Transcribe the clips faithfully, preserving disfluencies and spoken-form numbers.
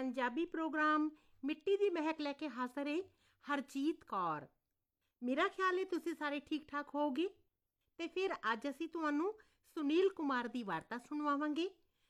Punjabi programme मिट्टी दी महक लैके हाज़र है हरजीत कौर। मेरा ख्याल है तुसी सारे ठीक ठाक होगे। ते फिर अज असी तुहानू सुनील कुमार दी वार्ता सुणवावांगे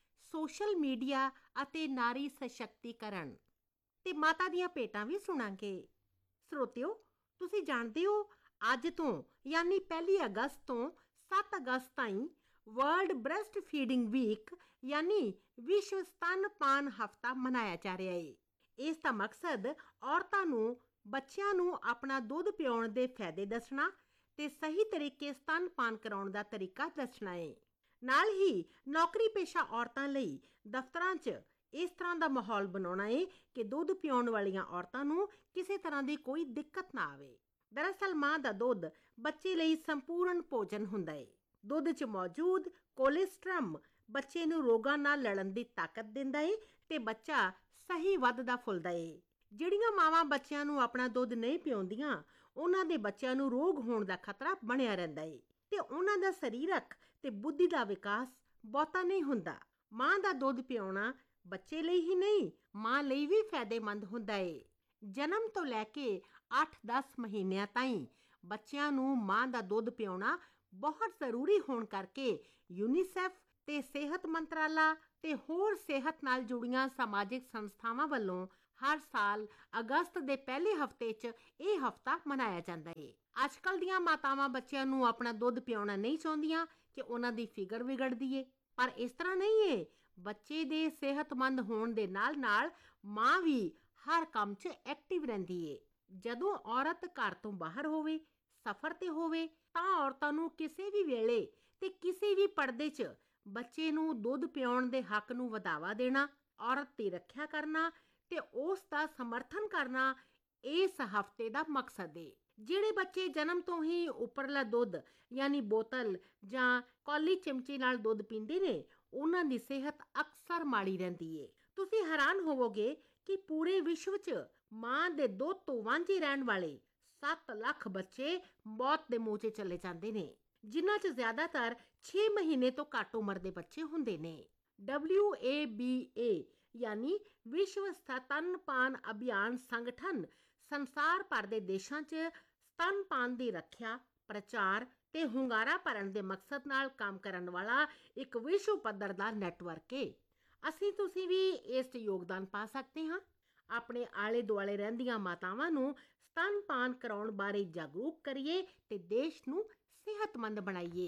सोशल मीडिया अते नारी सशक्तिकरण ते माता दियां भेटां भी सुणांगे। श्रोतियो, तुसी जानदे हो अज तो यानी पहली अगस्त तो सत्त अगस्त ताईं वर्ल्ड ब्रेस्ट फीडिंग वीक यानी विश्व स्तनपान हफ्ता मनाया जा रहा है। इस दा मकसद औरतां नू बच्चियां नू अपना दुध पिआउण दे फायदे दसना ते सही तरीके स्तनपान कराउण दा तरीका दसना है। नाल ही नौकरी पेशा औरतां लई दफ्तरां च इस तरह दा माहौल बनाउणा है कि दुध पिआउण वालियां औरतां नू किसी तरह दी कोई दिक्कत ना आवे। दरअसल मां दा दुध बच्चे लई संपूर्ण भोजन हुंदा है। दुध च मौजूद कोलेस्ट्रम बच्चे नू रोगां नाल लड़न दी ताकत दिंदा है ते बच्चा सही वधदा फुलदा है। ਜਿਹੜੀਆਂ ਮਾਵਾਂ ਬੱਚਿਆਂ ਨੂੰ ਆਪਣਾ ਦੁੱਧ ਨਹੀਂ ਪਿਆਉਂਦੀਆਂ ਉਹਨਾਂ ਦੇ ਬੱਚਿਆਂ ਨੂੰ ਰੋਗ ਹੋਣ ਦਾ ਖਤਰਾ ਬਣਿਆ ਰਹਿੰਦਾ ਏ ਤੇ ਉਹਨਾਂ ਦਾ ਸਰੀਰਕ ਤੇ ਬੁੱਧੀ ਦਾ ਵਿਕਾਸ ਬਹੁਤਾ ਨਹੀਂ ਹੁੰਦਾ। ਮਾਂ ਦਾ ਦੁੱਧ ਪਿਆਉਣਾ ਬੱਚੇ ਲਈ ਹੀ ਨਹੀਂ ਮਾਂ ਲਈ ਵੀ ਫਾਇਦੇਮੰਦ ਹੁੰਦਾ ਏ। ਜਨਮ ਤੋਂ ਲੈ ਕੇ ਅੱਠ ਦਸ ਮਹੀਨਿਆਂ ਤਾਈਂ ਬੱਚਿਆਂ ਨੂੰ ਮਾਂ ਦਾ ਦੁੱਧ ਪਿਆਉਣਾ ਬਹੁਤ ਜ਼ਰੂਰੀ ਹੋਣ ਕਰਕੇ ਯੂਨੀਸੈਫ ਤੇ ਸਿਹਤ ਮੰਤਰਾਲਾ ਤੇ ਹੋਰ ਸਿਹਤ ਨਾਲ ਜੁੜੀਆਂ ਸਮਾਜਿਕ ਸੰਸਥਾਵਾਂ ਵੱਲੋਂ ਹਰ ਸਾਲ ਅਗਸਤ ਦੇ ਪਹਿਲੇ ਹਫਤੇ 'ਚ ਇਹ ਹਫਤਾ ਮਨਾਇਆ ਜਾਂਦਾ ਹੈ। ਅੱਜ ਕੱਲ੍ਹ ਦੀਆਂ ਮਾਤਾਵਾਂ ਬੱਚਿਆਂ ਨੂੰ ਆਪਣਾ ਦੁੱਧ ਪਿਆਉਣਾ ਨਹੀਂ ਚਾਹੁੰਦੀਆਂ ਕਿ ਉਹਨਾਂ ਦੀ ਫਿਗਰ ਵਿਗੜਦੀ ਏ, ਪਰ ਇਸ ਤਰ੍ਹਾਂ ਨਹੀਂ ਏ। ਬੱਚੇ ਦੇ ਸਿਹਤਮੰਦ ਹੋਣ ਦੇ ਨਾਲ ਨਾਲ ਮਾਂ ਵੀ ਹਰ ਕੰਮ 'ਚ ਐਕਟਿਵ ਰਹਿੰਦੀ ਏ। ਜਦੋਂ ਔਰਤ ਘਰ ਤੋਂ ਬਾਹਰ ਹੋਵੇ, ਸਫ਼ਰ ਤੇ ਹੋਵੇ, ਤਾਂ ਔਰਤਾਂ ਨੂੰ ਕਿਸੇ ਵੀ ਵੇਲੇ ਤੇ ਕਿਸੇ ਵੀ ਪਰਦੇ 'ਚ ਬੱਚੇ ਨੂੰ ਦੁੱਧ ਪਿਆਉਣ ਦੇ ਹੱਕ ਨੂੰ ਵਧਾਵਾ ਦੇਣਾ, ਔਰਤ ਦੀ ਰੱਖਿਆ ਕਰਨਾ ਤੇ ਉਸ ਦਾ ਸਮਰਥਨ ਕਰਨਾ ਇਸ ਹਫਤੇ ਦਾ ਮਕਸਦ ਏ। ਜਿਹੜੇ ਬੱਚੇ ਜਨਮ ਤੋਂ ਹੀ ਉੱਪਰਲਾ ਦੁੱਧ ਯਾਨੀ ਬੋਤਲ ਜਾਂ ਕੌਲੀ ਚਮਚੇ ਨਾਲ ਦੁੱਧ ਪੀਂਦੇ ਨੇ ਉਹਨਾਂ ਦੀ ਸਿਹਤ ਅਕਸਰ ਮਾੜੀ ਰਹਿੰਦੀ ਏ। ਤੁਸੀਂ ਹੈਰਾਨ ਹੋਵੋਗੇ ਕਿ ਪੂਰੇ ਵਿਸ਼ਵ 'ਚ ਮਾਂ ਦੇ ਦੁੱਧ ਤੋਂ ਵਾਂਝੇ ਰਹਿਣ ਵਾਲੇ ਸੱਤ ਲੱਖ ਬੱਚੇ ਮੌਤ ਦੇ ਮੂੰਹ 'ਚ ਚਲੇ ਜਾਂਦੇ ਨੇ, ਜਿਨ੍ਹਾਂ 'ਚ ਜ਼ਿਆਦਾਤਰ ਛੇ ਮਹੀਨੇ ਤੋਂ ਘੱਟ ਉਮਰ ਦੇ ਬੱਚੇ ਹੁੰਦੇ ਨੇ। ਡਬਲਿਊ ਏ ਬੀ ਏ यानी विश्व स्तनपान अभियान संगठन संसार भर के देशों च स्तनपान की रख्या, प्रचार ते हुंगारा भरन के मकसद नाल काम करन वाला एक विश्व पद्धर दा नैटवर्क है। असीं तुसीं भी इस च योगदान पा सकते हाँ। अपने आले दुआले रहिंदियां मातावां नूं स्तनपान कराउण बारे जागरूक करिए ते देश नूं सेहतमंद बनाइए।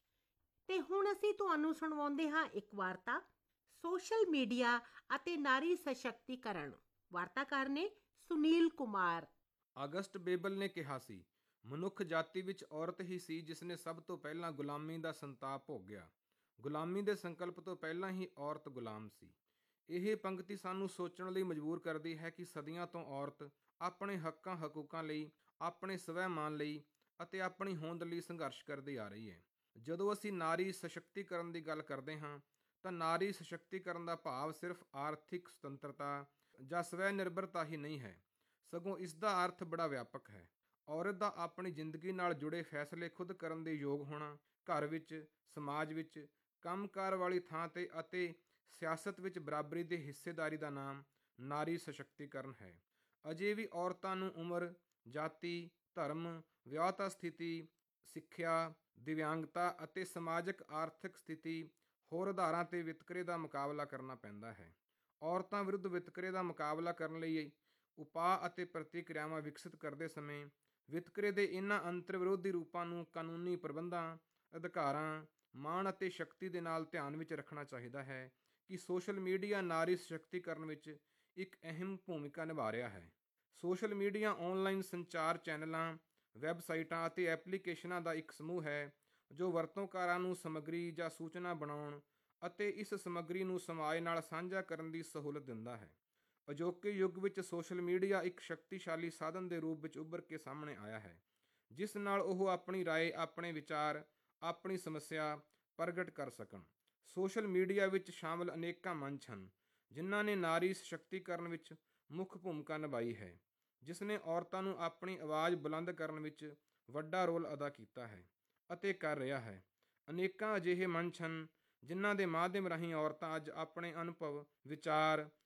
ते हुण असीं तुहानूं सुणवाउंदे हां एक वार्ता सोशल मीडिया ਅਤੇ ਨਾਰੀ ਸਸ਼ਕਤੀਕਰਨ। ਵਾਰਤਾਕਾਰ ਨੇ ਸੁਨੀਲ ਕੁਮਾਰ। ਅਗਸਟ ਬੇਬਲ ਨੇ ਕਿਹਾ ਸੀ, ਮਨੁੱਖ ਜਾਤੀ ਵਿੱਚ ਔਰਤ ਹੀ ਸੀ ਜਿਸ ਨੇ ਸਭ ਤੋਂ ਪਹਿਲਾਂ ਗੁਲਾਮੀ ਦਾ ਸੰਤਾਪ ਭੋਗਿਆ। ਗੁਲਾਮੀ ਦੇ ਸੰਕਲਪ ਤੋਂ ਪਹਿਲਾਂ ਹੀ ਔਰਤ ਗੁਲਾਮ ਸੀ। ਇਹ ਪੰਕਤੀ ਸਾਨੂੰ ਸੋਚਣ ਲਈ ਮਜਬੂਰ ਕਰਦੀ ਹੈ ਕਿ ਸਦੀਆਂ ਤੋਂ ਔਰਤ ਆਪਣੇ ਹੱਕਾਂ ਹਕੂਕਾਂ ਲਈ, ਆਪਣੇ ਸਵੈਮਾਨ ਲਈ ਅਤੇ ਆਪਣੀ ਹੋਂਦ ਲਈ ਸੰਘਰਸ਼ ਕਰਦੀ ਆ ਰਹੀ ਹੈ। ਜਦੋਂ ਅਸੀਂ ਨਾਰੀ ਸਸ਼ਕਤੀਕਰਨ ਦੀ ਗੱਲ ਕਰਦੇ ਹਾਂ ਤਾਂ ਨਾਰੀ ਸਸ਼ਕਤੀਕਰਨ ਦਾ ਭਾਵ ਸਿਰਫ ਆਰਥਿਕ ਸੁਤੰਤਰਤਾ ਜਾਂ ਸਵੈ ਨਿਰਭਰਤਾ ਹੀ ਨਹੀਂ ਹੈ, ਸਗੋਂ ਇਸ ਦਾ ਅਰਥ ਬੜਾ ਵਿਆਪਕ ਹੈ। ਔਰਤ ਦਾ ਆਪਣੀ ਜ਼ਿੰਦਗੀ ਨਾਲ ਜੁੜੇ ਫੈਸਲੇ ਖੁਦ ਕਰਨ ਦੇ ਯੋਗ ਹੋਣਾ, ਘਰ ਵਿੱਚ, ਸਮਾਜ ਵਿੱਚ, ਕੰਮਕਾਰ ਵਾਲੀ ਥਾਂ ਤੇ ਅਤੇ ਸਿਆਸਤ ਵਿੱਚ ਬਰਾਬਰੀ ਦੀ ਹਿੱਸੇਦਾਰੀ ਦਾ ਨਾਮ ਨਾਰੀ ਸਸ਼ਕਤੀਕਰਨ ਹੈ। ਅਜੇ ਵੀ ਔਰਤਾਂ ਨੂੰ ਉਮਰ, ਜਾਤੀ, ਧਰਮ, ਵਿਆਹੁਤਾ ਸਥਿਤੀ, ਸਿੱਖਿਆ, ਦਿਵਿਆਂਗਤਾ ਅਤੇ ਸਮਾਜਿਕ ਆਰਥਿਕ ਸਥਿਤੀ ਹੋਰ ਆਧਾਰਾਂ 'ਤੇ ਵਿਤਕਰੇ ਦਾ ਮੁਕਾਬਲਾ ਕਰਨਾ ਪੈਂਦਾ ਹੈ। ਔਰਤਾਂ ਵਿਰੁੱਧ ਵਿਤਕਰੇ ਦਾ ਮੁਕਾਬਲਾ ਕਰਨ ਲਈ ਉਪਾਅ ਅਤੇ ਪ੍ਰਤੀਕਿਰਿਆਵਾਂ ਵਿਕਸਿਤ ਕਰਦੇ ਸਮੇਂ ਵਿਤਕਰੇ ਦੇ ਇਹਨਾਂ ਅੰਤਰ ਵਿਰੋਧੀ ਰੂਪਾਂ ਨੂੰ ਕਾਨੂੰਨੀ ਪ੍ਰਬੰਧਾਂ, ਅਧਿਕਾਰਾਂ, ਮਾਣ ਅਤੇ ਸ਼ਕਤੀ ਦੇ ਨਾਲ ਧਿਆਨ ਵਿੱਚ ਰੱਖਣਾ ਚਾਹੀਦਾ ਹੈ ਕਿ ਸੋਸ਼ਲ ਮੀਡੀਆ ਨਾਰੀ ਸਸ਼ਕਤੀਕਰਨ ਵਿੱਚ ਇੱਕ ਅਹਿਮ ਭੂਮਿਕਾ ਨਿਭਾ ਰਿਹਾ ਹੈ। ਸੋਸ਼ਲ ਮੀਡੀਆ ਆਨਲਾਈਨ ਸੰਚਾਰ ਚੈਨਲਾਂ, ਵੈਬਸਾਈਟਾਂ ਅਤੇ ਐਪਲੀਕੇਸ਼ਨਾਂ ਦਾ ਇੱਕ ਸਮੂਹ ਹੈ ਜੋ ਵਰਤੋਂਕਾਰਾਂ ਨੂੰ ਸਮੱਗਰੀ ਜਾਂ ਸੂਚਨਾ ਬਣਾਉਣ ਅਤੇ ਇਸ ਸਮੱਗਰੀ ਨੂੰ ਸਮਾਜ ਨਾਲ ਸਾਂਝਾ ਕਰਨ ਦੀ ਸਹੂਲਤ ਦਿੰਦਾ ਹੈ। ਅਜੋਕੇ ਯੁੱਗ ਵਿੱਚ ਸੋਸ਼ਲ ਮੀਡੀਆ ਇੱਕ ਸ਼ਕਤੀਸ਼ਾਲੀ ਸਾਧਨ ਦੇ ਰੂਪ ਵਿੱਚ ਉੱਭਰ ਕੇ ਸਾਹਮਣੇ ਆਇਆ ਹੈ, ਜਿਸ ਨਾਲ ਉਹ ਆਪਣੀ ਰਾਏ, ਆਪਣੇ ਵਿਚਾਰ, ਆਪਣੀ ਸਮੱਸਿਆ ਪ੍ਰਗਟ ਕਰ ਸਕਣ। ਸੋਸ਼ਲ ਮੀਡੀਆ ਵਿੱਚ ਸ਼ਾਮਲ ਅਨੇਕਾਂ ਮੰਚ ਹਨ ਜਿਨ੍ਹਾਂ ਨੇ ਨਾਰੀ ਸਸ਼ਕਤੀਕਰਨ ਵਿੱਚ ਮੁੱਖ ਭੂਮਿਕਾ ਨਿਭਾਈ ਹੈ, ਜਿਸ ਨੇ ਔਰਤਾਂ ਨੂੰ ਆਪਣੀ ਆਵਾਜ਼ ਬੁਲੰਦ ਕਰਨ ਵਿੱਚ ਵੱਡਾ ਰੋਲ ਅਦਾ ਕੀਤਾ ਹੈ ਅਤੇ ਕਰ ਰਿਹਾ ਹੈ। ਅਨੇਕਾਂ ਅਜਿਹੇ ਮੰਚ ਹਨ ਜਿਨ੍ਹਾਂ ਦੇ ਮਾਧਿਅਮ ਰਾਹੀਂ ਔਰਤਾਂ ਅੱਜ ਆਪਣੇ ਅਨੁਭਵ, ਵਿਚਾਰ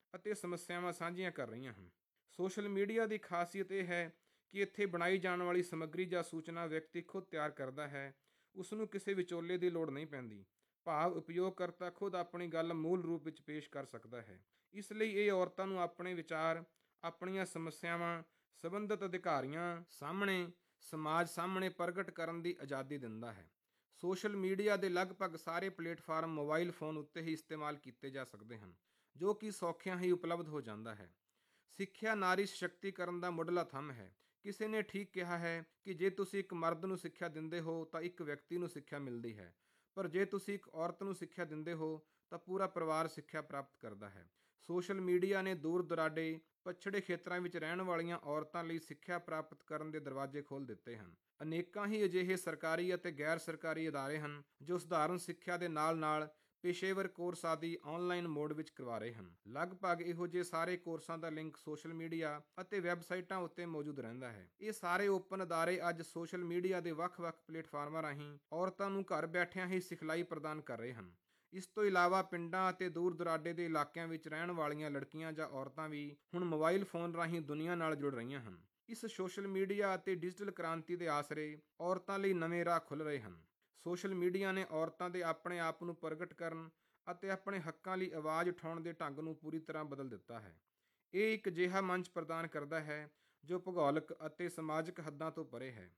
ਅਤੇ ਸਮੱਸਿਆਵਾਂ ਸਾਂਝੀਆਂ ਕਰ ਰਹੀਆਂ ਹਨ। ਸੋਸ਼ਲ ਮੀਡੀਆ ਦੀ ਖਾਸੀਅਤ ਇਹ ਹੈ ਕਿ ਇੱਥੇ ਬਣਾਈ ਜਾਣ ਵਾਲੀ ਸਮੱਗਰੀ ਜਾਂ ਸੂਚਨਾ ਵਿਅਕਤੀ ਖੁਦ ਤਿਆਰ ਕਰਦਾ ਹੈ। ਉਸ ਨੂੰ ਕਿਸੇ ਵਿਚੋਲੇ ਦੀ ਲੋੜ ਨਹੀਂ ਪੈਂਦੀ। ਭਾਵ ਉਪਯੋਗਕਰਤਾ ਖੁਦ ਆਪਣੀ ਗੱਲ ਮੂਲ ਰੂਪ ਵਿੱਚ ਪੇਸ਼ ਕਰ ਸਕਦਾ ਹੈ। ਇਸ ਲਈ ਇਹ ਔਰਤਾਂ ਨੂੰ ਆਪਣੇ ਵਿਚਾਰ, ਆਪਣੀਆਂ ਸਮੱਸਿਆਵਾਂ ਸੰਬੰਧਿਤ ਅਧਿਕਾਰੀਆਂ ਸਾਹਮਣੇ, ਸਮਾਜ ਸਾਹਮਣੇ ਪ੍ਰਗਟ ਕਰਨ ਦੀ ਆਜ਼ਾਦੀ ਦਿੰਦਾ ਹੈ। ਸੋਸ਼ਲ ਮੀਡੀਆ ਦੇ ਲਗਭਗ ਸਾਰੇ ਪਲੇਟਫਾਰਮ ਮੋਬਾਈਲ ਫੋਨ ਉੱਤੇ ਹੀ ਇਸਤੇਮਾਲ ਕੀਤੇ ਜਾ ਸਕਦੇ ਹਨ, ਜੋ ਕਿ ਸੌਖਿਆਂ ਹੀ ਉਪਲਬਧ ਹੋ ਜਾਂਦਾ ਹੈ। ਸਿੱਖਿਆ ਨਾਰੀ ਸਸ਼ਕਤੀਕਰਨ ਦਾ ਮੁੱਢਲਾ ਥੰਮ ਹੈ। ਕਿਸੇ ਨੇ ਠੀਕ ਕਿਹਾ ਹੈ ਕਿ ਜੇ ਤੁਸੀਂ ਇੱਕ ਮਰਦ ਨੂੰ ਸਿੱਖਿਆ ਦਿੰਦੇ ਹੋ ਤਾਂ ਇੱਕ ਵਿਅਕਤੀ ਨੂੰ ਸਿੱਖਿਆ ਮਿਲਦੀ ਹੈ, ਪਰ ਜੇ ਤੁਸੀਂ ਇੱਕ ਔਰਤ ਨੂੰ ਸਿੱਖਿਆ ਦਿੰਦੇ ਹੋ ਤਾਂ ਪੂਰਾ ਪਰਿਵਾਰ ਸਿੱਖਿਆ ਪ੍ਰਾਪਤ ਕਰਦਾ ਹੈ। ਸੋਸ਼ਲ ਮੀਡੀਆ ਨੇ ਦੂਰ ਦੁਰਾਡੇ, ਪਛੜੇ ਖੇਤਰਾਂ ਵਿੱਚ ਰਹਿਣ ਵਾਲੀਆਂ ਔਰਤਾਂ ਲਈ ਸਿੱਖਿਆ ਪ੍ਰਾਪਤ ਕਰਨ ਦੇ ਦਰਵਾਜ਼ੇ ਖੋਲ੍ਹ ਦਿੱਤੇ ਹਨ। ਅਨੇਕਾਂ ਹੀ ਅਜਿਹੇ ਸਰਕਾਰੀ ਅਤੇ ਗੈਰ ਸਰਕਾਰੀ ਅਦਾਰੇ ਹਨ ਜੋ ਸਧਾਰਨ ਸਿੱਖਿਆ ਦੇ ਨਾਲ-ਨਾਲ ਪੇਸ਼ੇਵਰ ਕੋਰਸ ਆਦਿ ਆਨਲਾਈਨ ਮੋਡ ਵਿੱਚ ਕਰਵਾ ਰਹੇ ਹਨ। ਲਗਭਗ ਇਹੋ ਜਿਹੇ ਸਾਰੇ ਕੋਰਸਾਂ ਦਾ ਲਿੰਕ ਸੋਸ਼ਲ ਮੀਡੀਆ ਅਤੇ ਵੈਬਸਾਈਟਾਂ ਉੱਤੇ ਮੌਜੂਦ ਰਹਿੰਦਾ ਹੈ। ਇਹ ਸਾਰੇ ਓਪਨ ਅਦਾਰੇ ਅੱਜ ਸੋਸ਼ਲ ਮੀਡੀਆ ਦੇ ਵੱਖ-ਵੱਖ ਪਲੇਟਫਾਰਮਾਂ ਰਾਹੀਂ ਔਰਤਾਂ ਨੂੰ ਘਰ ਬੈਠਿਆਂ ਹੀ ਸਿਖਲਾਈ ਪ੍ਰਦਾਨ ਕਰ ਰਹੇ ਹਨ। ਇਸ ਤੋਂ ਇਲਾਵਾ ਪਿੰਡਾਂ ਅਤੇ ਦੂਰ ਦੁਰਾਡੇ ਦੇ ਇਲਾਕਿਆਂ ਵਿੱਚ ਰਹਿਣ ਵਾਲੀਆਂ ਲੜਕੀਆਂ ਜਾਂ ਔਰਤਾਂ ਵੀ ਹੁਣ ਮੋਬਾਈਲ ਫੋਨ ਰਾਹੀਂ ਦੁਨੀਆ ਨਾਲ ਜੁੜ ਰਹੀਆਂ ਹਨ। ਇਸ ਸੋਸ਼ਲ ਮੀਡੀਆ ਅਤੇ ਡਿਜੀਟਲ ਕ੍ਰਾਂਤੀ ਦੇ ਆਸਰੇ ਔਰਤਾਂ ਲਈ ਨਵੇਂ ਰਾਹ ਖੁੱਲ੍ਹ ਰਹੇ ਹਨ। ਸੋਸ਼ਲ ਮੀਡੀਆ ਨੇ ਔਰਤਾਂ ਦੇ ਆਪਣੇ ਆਪ ਨੂੰ ਪ੍ਰਗਟ ਕਰਨ ਅਤੇ ਆਪਣੇ ਹੱਕਾਂ ਲਈ ਆਵਾਜ਼ ਉਠਾਉਣ ਦੇ ਢੰਗ ਨੂੰ ਪੂਰੀ ਤਰ੍ਹਾਂ ਬਦਲ ਦਿੱਤਾ ਹੈ। ਇਹ ਇੱਕ ਅਜਿਹਾ ਮੰਚ ਪ੍ਰਦਾਨ ਕਰਦਾ ਹੈ ਜੋ ਭੂਗੋਲਿਕ ਅਤੇ ਸਮਾਜਿਕ ਹੱਦਾਂ ਤੋਂ ਪਰੇ ਹੈ।